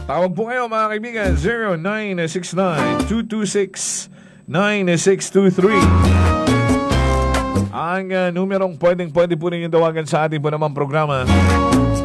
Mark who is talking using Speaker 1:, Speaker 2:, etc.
Speaker 1: Tawag po kayo mga kaibigan, 0969-226-9623. Ang numerong pwede po rin yung tawagan sa ating po namang programa.